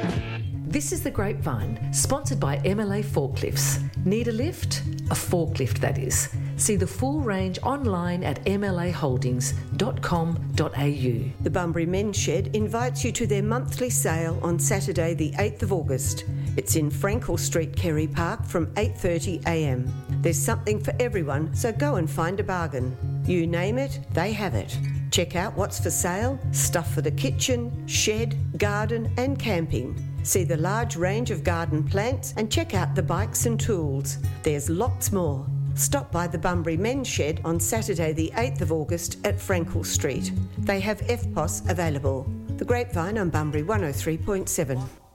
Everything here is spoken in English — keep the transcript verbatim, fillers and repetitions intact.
This is The Grapevine, sponsored by M L A Forklifts. Need a lift? A forklift, that is. See the full range online at m l a holdings dot com dot a u. The Bunbury Men's Shed invites you to their monthly sale on Saturday the eighth of August. It's in Frankel Street, Kerry Park from eight thirty a m. There's something for everyone, so go and find a bargain. You name it, they have it. Check out what's for sale, stuff for the kitchen, shed, garden and camping. See the large range of garden plants and check out the bikes and tools. There's lots more. Stop by the Bunbury Men's Shed on Saturday the eighth of August at Frankel Street. They have F P O S available. The Grapevine on Bunbury one oh three point seven.